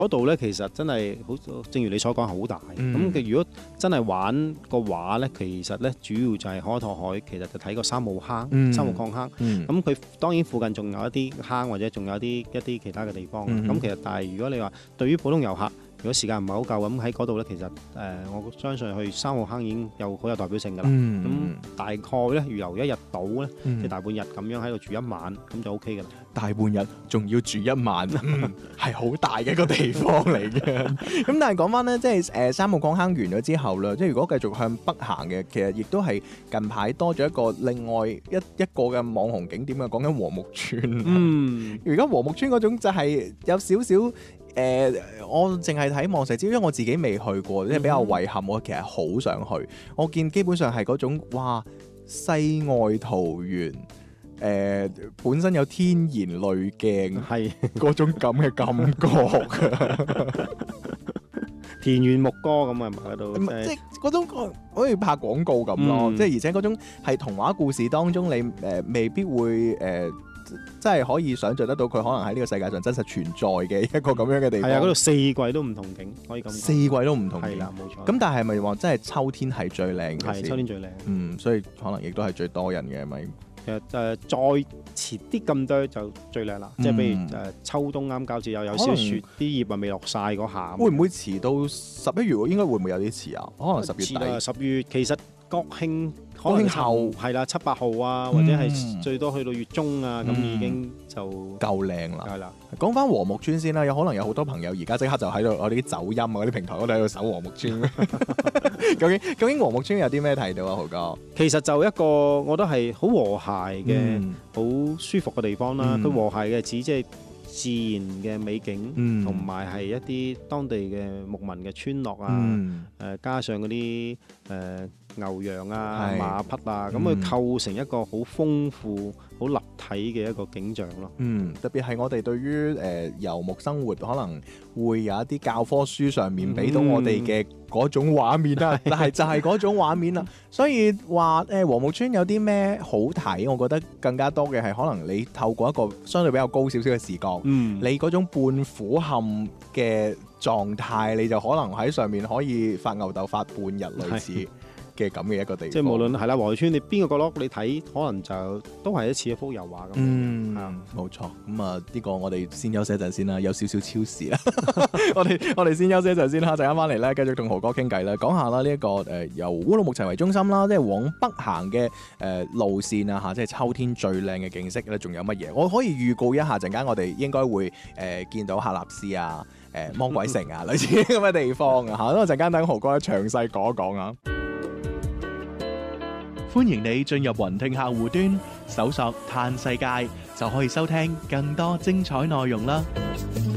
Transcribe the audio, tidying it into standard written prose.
嗰度咧其實真係好，正如你所講好大。咁如果真係玩嘅話咧，其實咧主要就係海托海，其實就睇個三號坑、三號礦坑。咁佢當然附近仲有一啲坑，或者仲有一啲其他嘅地方。咁其實但係如果你話對於普通遊客，如果時間唔係好夠咁喺嗰度咧，其實我相信去三號坑已經好有代表性㗎啦。咁大概咧預留一日到咧，即係大半日咁樣喺度住一晚，咁就 OK 㗎啦。 大半日仲要住一晚，係好大嘅一個地方嚟嘅。咁但係講翻咧，即係三號礦坑完咗之後啦，即係如果繼續向北行嘅，其實亦都係近排多咗一個另外一個嘅網紅景點啊，講緊和睦村。而家和睦村嗰種就係有少少我淨係睇望石礁，因為我自己未去過，即係比較遺憾。我其實好想去，我見基本上係嗰種哇世外桃源。本身有天然濾鏡，係嗰種咁嘅感覺田園牧歌咁啊，喺度即係嗰種好似拍廣告咁咯。即係而且嗰種係童話故事當中，你未必會真係可以想像得到佢可能喺呢個世界上真實存在嘅一個咁樣嘅地方。 係啊，嗰度四季都唔同景，可以咁講。 四季都唔同景， 係啦，冇錯。 咁但係咪話真係秋天係最靚嘅？ 係秋天最靚。 所以可能亦都係最多人嘅咪。 其實再遲啲咁多就最靚啦，即係譬如秋冬啱交接又有少少雪，啲葉啊未落晒嗰下。 會唔會遲到11月？應該會唔會有啲遲啊？可能10月底。 10月其實國慶後係啦，7、8號啊，或者係最多去到月中啊，咁已經就夠靚啦。 係啦， 講翻和睦村先啦，有可能有好多朋友而家即刻就喺度我哋啲走音啊嗰啲平台嗰度喺度搜和睦村。究竟和睦村有啲咩睇到啊，豪哥？ 其實就一個我覺得係好和諧嘅、好舒服嘅地方啦。佢和諧嘅指即係自然嘅美景，同埋係一啲當地嘅牧民嘅村落啊，加上嗰啲牛羊啊、馬匹啊，咁佢構成一個好豐富、好立體嘅一個景象咯。 特別係我哋對於遊牧生活可能會有一啲教科書上面俾到我哋嘅嗰種畫面啦，但係就係嗰種畫面啦。所以話和睦村有啲咩好睇，我覺得更加多嘅係可能你透過一個相對比較高少少嘅視覺，你嗰種半俯瞰嘅狀態，你就可能喺上面可以發吽哣發半日類似嘅咁嘅一個地方。 即係無論係啦，和睦村你邊個角落你睇，可能就都係一幅油畫咁。 冇錯。咁啊，呢個我哋先休息一陣先啦，有少少超時啦。我哋先休息一陣先啦，陣間翻嚟咧，繼續同豪哥傾偈啦，講下啦呢一個由烏魯木齊為中心啦，即係往北行嘅路線啊嚇，即係秋天最靚嘅景色咧，仲有乜嘢？我可以預告一下，陣間我哋應該會見到喀納斯啊、魔鬼城啊類似咁嘅地方啊嚇，咁我陣間等豪哥詳細講一講啊。歡迎你進入雲聽客戶端，搜索嘆世界，就可以收聽更多精彩內容啦。